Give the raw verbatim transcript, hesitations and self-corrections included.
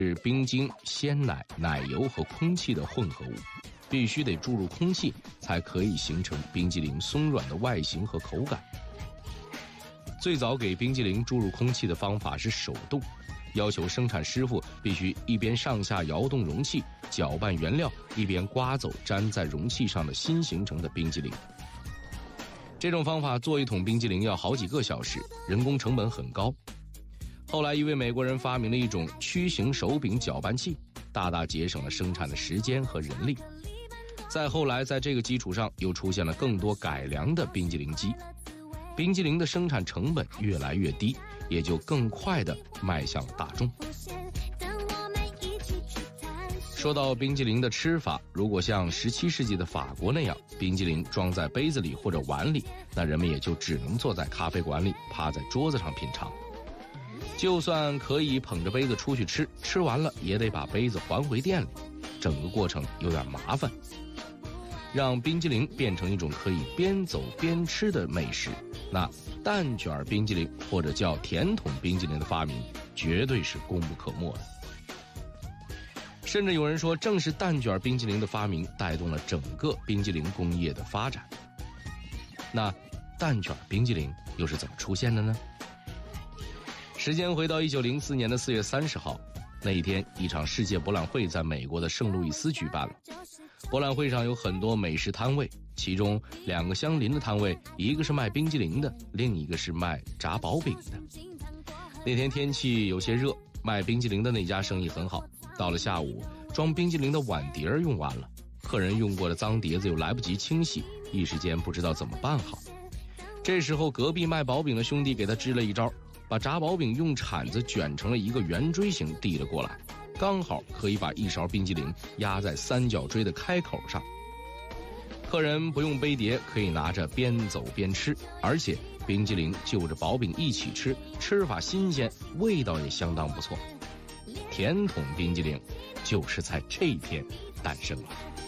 是冰晶、鲜奶、奶油和空气的混合物，必须得注入空气才可以形成冰激凌松软的外形和口感。最早给冰激凌注入空气的方法是手动，要求生产师傅必须一边上下摇动容器搅拌原料，一边刮走粘在容器上的新形成的冰激凌。这种方法做一桶冰激凌要好几个小时，人工成本很高。后来一位美国人发明了一种曲形手柄搅拌器，大大节省了生产的时间和人力。再后来在这个基础上又出现了更多改良的冰激凌机，冰激凌的生产成本越来越低，也就更快地迈向了大众。说到冰激凌的吃法，如果像十七世纪的法国那样，冰激凌装在杯子里或者碗里，那人们也就只能坐在咖啡馆里，趴在桌子上品尝。就算可以捧着杯子出去吃，吃完了也得把杯子还回店里，整个过程有点麻烦。让冰激凌变成一种可以边走边吃的美食，那蛋卷冰激凌或者叫甜筒冰激凌的发明绝对是功不可没的。甚至有人说，正是蛋卷冰激凌的发明带动了整个冰激凌工业的发展。那蛋卷冰激凌又是怎么出现的呢？时间回到一九零四年的四月三十号，那一天，一场世界博览会在美国的圣路易斯举办了。博览会上有很多美食摊位，其中两个相邻的摊位，一个是卖冰激凌的，另一个是卖炸薄饼的。那天天气有些热，卖冰激凌的那家生意很好。到了下午，装冰激凌的碗碟用完了，客人用过的脏碟子又来不及清洗，一时间不知道怎么办好。这时候隔壁卖薄饼的兄弟给他支了一招，把炸薄饼用铲子卷成了一个圆锥形递了过来，刚好可以把一勺冰激凌压在三角锥的开口上。客人不用背碟，可以拿着边走边吃，而且冰激凌就着薄饼一起吃，吃法新鲜，味道也相当不错。甜筒冰激凌就是在这一天诞生了。